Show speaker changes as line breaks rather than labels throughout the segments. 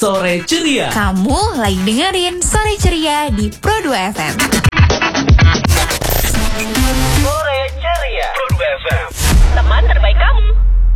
Sore Ceria.
Kamu lagi dengerin Sore Ceria di Pro 2 FM.
Sore Ceria. Pro 2 FM.
Teman terbaik kamu.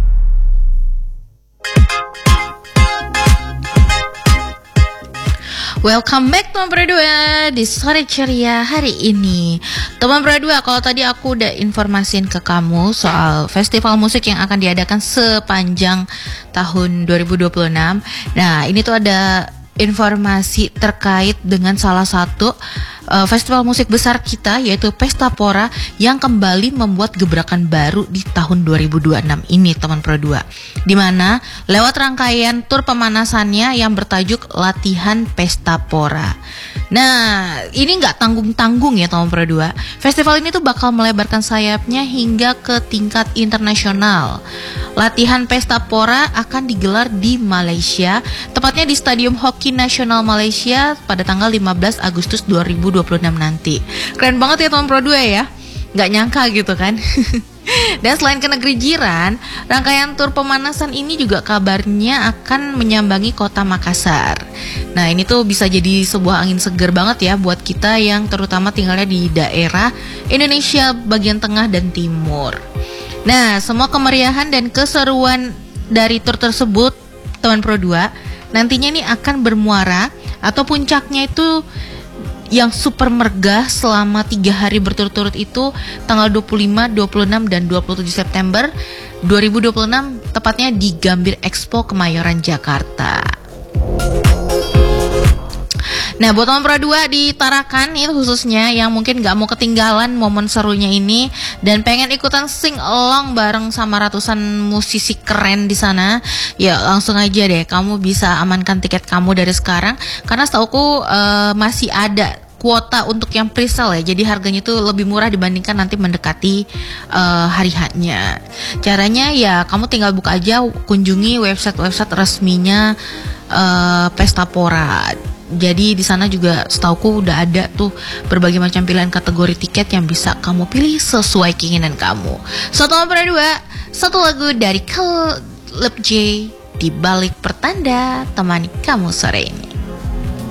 Welcome back teman Pro 2 di Sore Ceria hari ini. Teman Pro 2, kalau tadi aku udah informasin ke kamu soal festival musik yang akan diadakan sepanjang tahun 2026. Nah, ini tuh ada informasi terkait dengan salah satu festival musik besar kita, yaitu Pesta Pora, yang kembali membuat gebrakan baru di tahun 2026 ini teman Pro 2, dimana lewat rangkaian tur pemanasannya yang bertajuk Latihan Pesta Pora. Nah, ini gak tanggung-tanggung ya teman Pro 2. Festival ini tuh bakal melebarkan sayapnya hingga ke tingkat internasional. Latihan Pesta Pora akan digelar di Malaysia, tepatnya di Stadium Hoki Nasional Malaysia pada tanggal 15 Agustus 2026 nanti. Keren banget ya teman Pro 2 ya. Gak nyangka gitu kan. Dan selain ke negeri jiran, rangkaian tur pemanasan ini juga kabarnya akan menyambangi kota Makassar. Nah, ini tuh bisa jadi sebuah angin segar banget ya buat kita yang terutama tinggalnya di daerah Indonesia bagian tengah dan timur. Nah, semua kemeriahan dan keseruan dari tur tersebut teman Pro 2 nantinya ini akan bermuara atau puncaknya itu yang super megah selama 3 hari berturut-turut itu tanggal 25, 26, dan 27 September 2026 tepatnya di Gambir Expo Kemayoran, Jakarta. Nah, buat teman Pro 2 di Tarakan itu khususnya yang mungkin gak mau ketinggalan momen serunya ini dan pengen ikutan sing along bareng sama ratusan musisi keren di sana, ya langsung aja deh kamu bisa amankan tiket kamu dari sekarang, karena setauku masih ada kuota untuk yang pre-sale ya. Jadi harganya itu lebih murah dibandingkan nanti mendekati hari H-nya. Caranya ya kamu tinggal buka aja, kunjungi website resminya Pesta Pora. Jadi di sana juga setauku udah ada tuh berbagai macam pilihan kategori tiket yang bisa kamu pilih sesuai keinginan kamu. Satu nomor 2, satu lagu dari Club J, Di Balik Pertanda, temani kamu sore ini.